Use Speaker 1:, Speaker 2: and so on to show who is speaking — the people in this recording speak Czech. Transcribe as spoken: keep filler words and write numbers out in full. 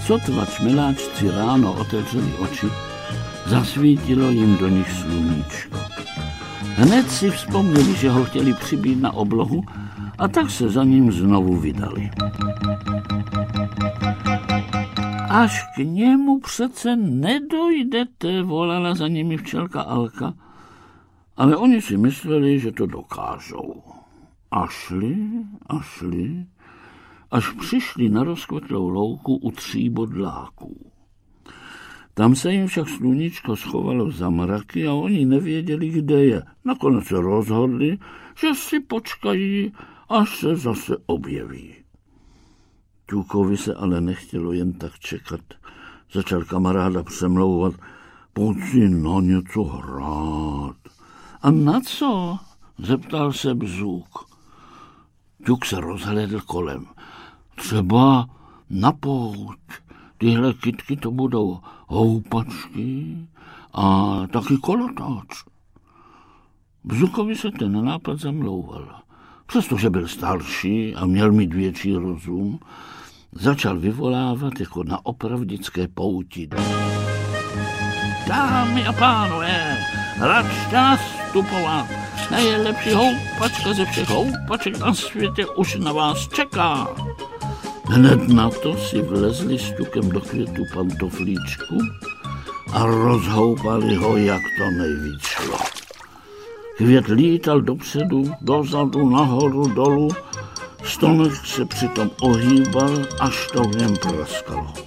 Speaker 1: Sotva čmeláčci ráno otevřeli oči, zasvítilo jim do nich sluníčko. Hned si vzpomněli, že ho chtěli přibít na oblohu, a tak se za ním znovu vydali. Až k němu přece nedojdete, volala za nimi včelka Alka, ale oni si mysleli, že to dokážou. A šli a šli, až přišli na rozkvetlou louku u tří bodláků. Tam se jim však sluníčko schovalo za mraky a oni nevěděli, kde je. Nakonec se rozhodli, že si počkají, až se zase objeví. Ťukovi se ale nechtělo jen tak čekat. Začal kamaráda přemlouvat, pojď si na něco hrát. A na co? Zeptal se Bzůk. Ťuk se rozhlédl kolem. Třeba na pouť. Tyhle kytky to budou houpačky a taky kolotáč. Bzukovi se ten nápad zamlouval. Přestože byl starší a měl mít větší rozum, začal vyvolávat jako na opravdické pouti. Dámy a pánové, račte nastupovat. Nejlepší houpačka ze všech houpaček na světě už na vás čeká. Hned na to si vlezli s Ťukem do květu pantoflíčku a rozhoupali ho, jak to nejvíc šlo. Květ lítal dopředu, dozadu, nahoru, dolů, stonek se přitom ohýbal, až to v něm praskalo.